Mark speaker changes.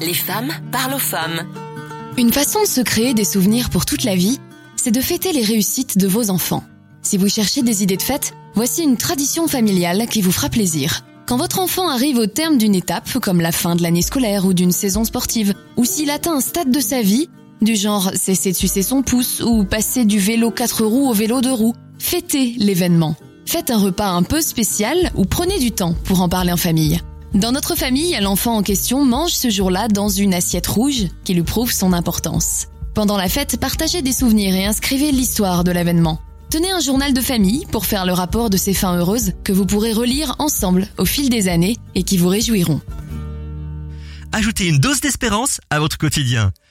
Speaker 1: Les femmes parlent aux femmes.
Speaker 2: Une façon de se créer des souvenirs pour toute la vie, c'est de fêter les réussites de vos enfants. Si vous cherchez des idées de fête, voici une tradition familiale qui vous fera plaisir. Quand votre enfant arrive au terme d'une étape, comme la fin de l'année scolaire ou d'une saison sportive, ou s'il atteint un stade de sa vie, du genre cesser de sucer son pouce ou passer du vélo 4 roues au vélo 2 roues, fêtez l'événement. Faites un repas un peu spécial ou prenez du temps pour en parler en famille. Dans notre famille, l'enfant en question mange ce jour-là dans une assiette rouge qui lui prouve son importance. Pendant la fête, partagez des souvenirs et inscrivez l'histoire de l'événement. Tenez un journal de famille pour faire le rapport de ces fins heureuses que vous pourrez relire ensemble au fil des années et qui vous réjouiront.
Speaker 3: Ajoutez une dose d'espérance à votre quotidien.